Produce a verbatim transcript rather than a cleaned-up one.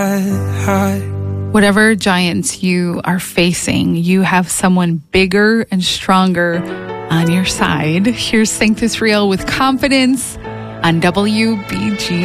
Whatever giants you are facing, you have someone bigger and stronger on your side. Here's Sanctus Real with Confidence on W B G.